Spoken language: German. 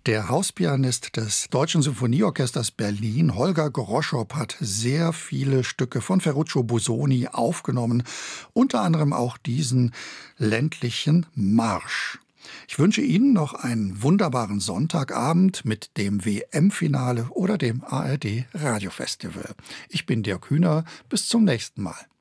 Der Hauspianist des Deutschen Symphonieorchesters Berlin, Holger Groschow, hat sehr viele Stücke von Ferruccio Busoni aufgenommen, unter anderem auch diesen ländlichen Marsch. Ich wünsche Ihnen noch einen wunderbaren Sonntagabend mit dem WM-Finale oder dem ARD Radiofestival. Ich bin Dirk Hühner, bis zum nächsten Mal.